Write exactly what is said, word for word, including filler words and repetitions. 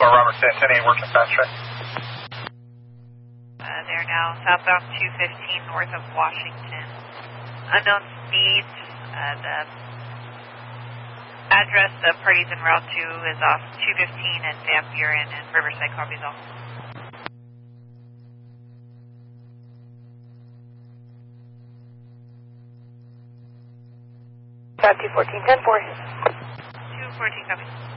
four Robert, San Antonio, working fast track. Uh, they're now southbound two fifteen north of Washington. Unknown speeds. Uh, the address of parties en route to is off two fifteen and Van Buren and Riverside, copies all. two fourteen, ten four. two fourteen, copy.